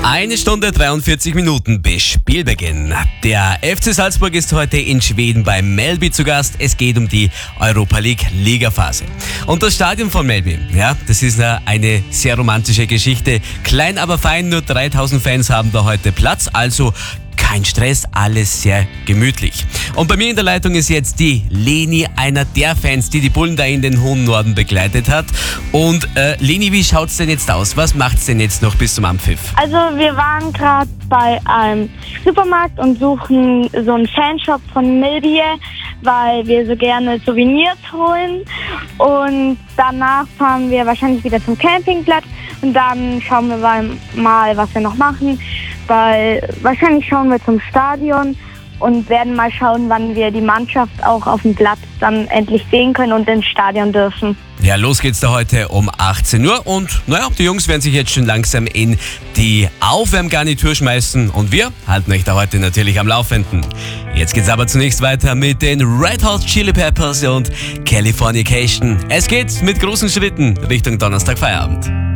Eine Stunde 43 Minuten bis Spielbeginn. Der FC Salzburg ist heute in Schweden bei Mjällby zu Gast. Es geht um die Europa League Ligaphase. Und das Stadion von Mjällby, ja, das ist eine sehr romantische Geschichte. Klein, aber fein, nur 3000 Fans haben da heute Platz, also kein Stress, alles sehr gemütlich. Und bei mir in der Leitung ist jetzt die Leni, einer der Fans, die Bullen da in den hohen Norden begleitet hat. Und Leni, wie schaut's denn jetzt aus? Was macht's denn jetzt noch bis zum Anpfiff? Also wir waren gerade bei einem Supermarkt und suchen so einen Fanshop von Mjällby, weil wir so gerne Souvenirs holen. Und danach fahren wir wahrscheinlich wieder zum Campingplatz und dann schauen wir mal, was wir noch machen. Weil wahrscheinlich schauen wir zum Stadion und werden mal schauen, wann wir die Mannschaft auch auf dem Platz dann endlich sehen können und ins Stadion dürfen. Ja, los geht's da heute um 18 Uhr und die Jungs werden sich jetzt schon langsam in die Aufwärmgarnitur schmeißen und wir halten euch da heute natürlich am Laufenden. Jetzt geht's aber zunächst weiter mit den Red Hot Chili Peppers und Californication. Es geht mit großen Schritten Richtung Donnerstag Feierabend.